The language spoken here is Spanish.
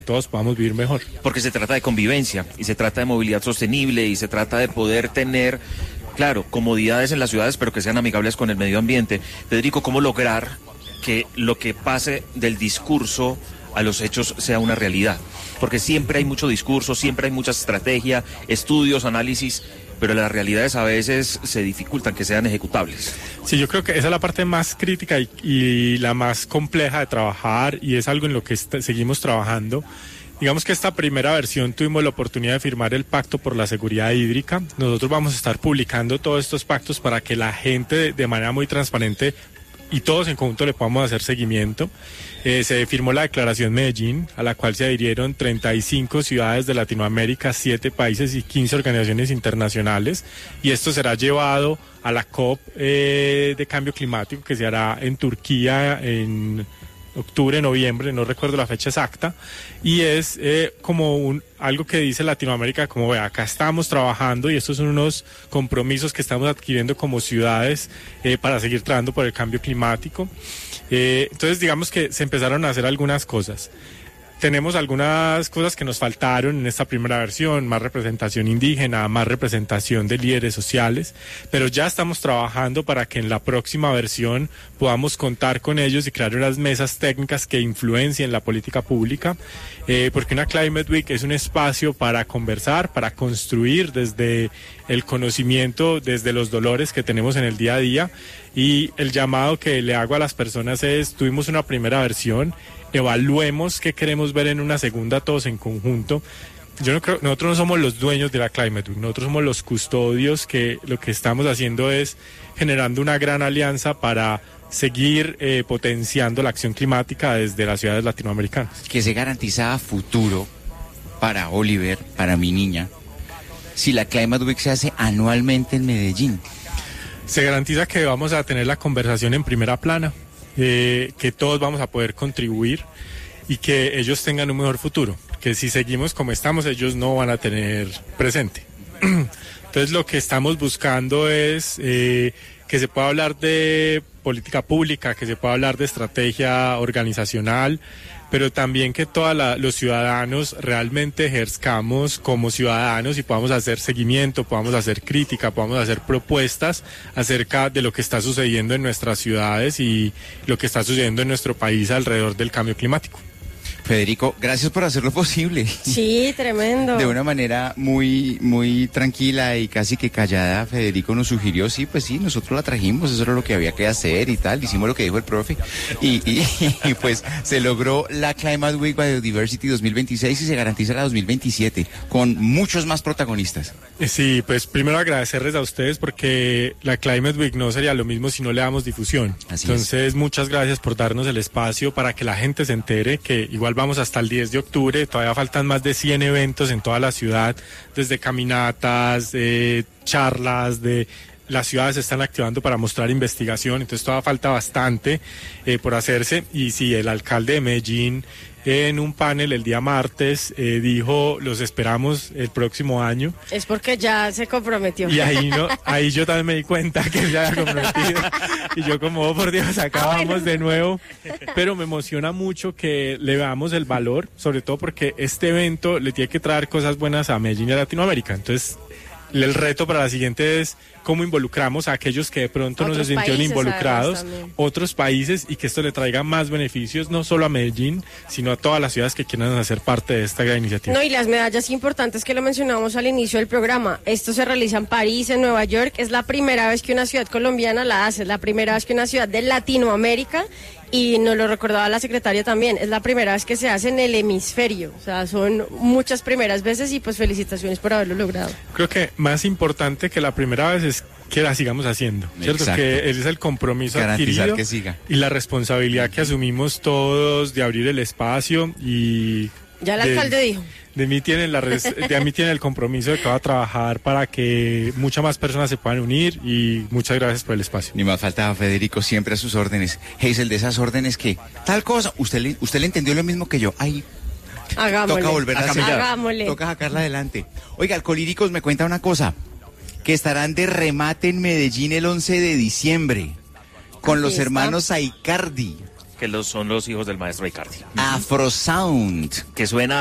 todos podamos vivir mejor. Porque se trata de convivencia y se trata de movilidad sostenible y se trata de poder tener, claro, comodidades en las ciudades, pero que sean amigables con el medio ambiente. Federico, ¿cómo lograr que lo que pase del discurso a los hechos sea una realidad? Porque siempre hay mucho discurso, siempre hay mucha estrategia, estudios, análisis, pero las realidades a veces se dificultan que sean ejecutables. Sí, yo creo que esa es la parte más crítica y la más compleja de trabajar, y es algo en lo que seguimos trabajando. Digamos que esta primera versión tuvimos la oportunidad de firmar el Pacto por la Seguridad Hídrica. Nosotros vamos a estar publicando todos estos pactos para que la gente de manera muy transparente y todos en conjunto le podamos hacer seguimiento. Se firmó la Declaración Medellín, a la cual se adhirieron 35 ciudades de Latinoamérica, 7 países y 15 organizaciones internacionales, y esto será llevado a la COP de Cambio Climático, que se hará en Turquía en octubre, noviembre, no recuerdo la fecha exacta, y es como algo que dice Latinoamérica, como vea, acá estamos trabajando y estos son unos compromisos que estamos adquiriendo como ciudades para seguir trabajando por el cambio climático. Entonces digamos que se empezaron a hacer algunas cosas. Tenemos algunas cosas que nos faltaron en esta primera versión, más representación indígena, más representación de líderes sociales, pero ya estamos trabajando para que en la próxima versión podamos contar con ellos y crear unas mesas técnicas que influencien la política pública, porque una Climate Week es un espacio para conversar, para construir desde el conocimiento, desde los dolores que tenemos en el día a día, y el llamado que le hago a las personas es, tuvimos una primera versión, evaluemos qué queremos ver en una segunda todos en conjunto. Yo no creo, nosotros no somos los dueños de la Climate Week, nosotros somos los custodios, que lo que estamos haciendo es generando una gran alianza para seguir potenciando la acción climática desde las ciudades latinoamericanas. ¿Qué se garantiza a futuro para Oliver, para mi niña, si la Climate Week se hace anualmente en Medellín? Se garantiza que vamos a tener la conversación en primera plana, que todos vamos a poder contribuir y que ellos tengan un mejor futuro, que si seguimos como estamos ellos no van a tener presente. Entonces lo que estamos buscando es que se pueda hablar de política pública, que se pueda hablar de estrategia organizacional, pero también que todos los ciudadanos realmente ejerzcamos como ciudadanos y podamos hacer seguimiento, podamos hacer crítica, podamos hacer propuestas acerca de lo que está sucediendo en nuestras ciudades y lo que está sucediendo en nuestro país alrededor del cambio climático. Federico, gracias por hacerlo posible. Sí, tremendo. De una manera muy, muy tranquila y casi que callada, Federico nos sugirió, sí, pues sí, nosotros la trajimos, eso era lo que había que hacer y tal, hicimos lo que dijo el profe, y pues se logró la Climate Week Biodiversity 2026 y se garantiza la 2027, con muchos más protagonistas. Sí, pues primero agradecerles a ustedes porque la Climate Week no sería lo mismo si no le damos difusión. Entonces, muchas gracias por darnos el espacio para que la gente se entere que igual vamos hasta el 10 de octubre, todavía faltan más de 100 eventos en toda la ciudad, desde caminatas, charlas, las ciudades se están activando para mostrar investigación, entonces todavía falta bastante por hacerse. Y sí, el alcalde de Medellín en un panel el día martes dijo, los esperamos el próximo año. Es porque ya se comprometió. Y ahí yo también me di cuenta que ya había comprometido. Y yo como, oh, por Dios, acá vamos de nuevo. Pero me emociona mucho que le veamos el valor, sobre todo porque este evento le tiene que traer cosas buenas a Medellín y a Latinoamérica. Entonces, el reto para la siguiente es cómo involucramos a aquellos que de pronto no se sintieron involucrados, otros países, y que esto le traiga más beneficios no solo a Medellín, sino a todas las ciudades que quieran hacer parte de esta gran iniciativa. No, y las medallas importantes que lo mencionamos al inicio del programa, esto se realiza en París, en Nueva York, es la primera vez que una ciudad colombiana la hace, es la primera vez que una ciudad de Latinoamérica, y nos lo recordaba la secretaria también, es la primera vez que se hace en el hemisferio, o sea, son muchas primeras veces y pues felicitaciones por haberlo logrado. Creo que más importante que la primera vez es que la sigamos haciendo, ¿cierto? Exacto. Que ese es el compromiso garantizar adquirido que siga. Y la responsabilidad que asumimos todos de abrir el espacio y... Ya el alcalde dijo. De mí tienen el compromiso de que va a trabajar para que muchas más personas se puedan unir, y muchas gracias por el espacio. Ni más faltaba, Federico, siempre a sus órdenes. Hazel, de esas órdenes que tal cosa, usted le entendió lo mismo que yo. Ay, hagámosle. toca volverla a hacer. Hagámosle. Toca sacarla adelante. Oiga, Alcolíricos me cuenta una cosa, que estarán de remate en Medellín el 11 de diciembre con los hermanos Aicardi. que son los hijos del maestro Icardi. Afrosound. Que suena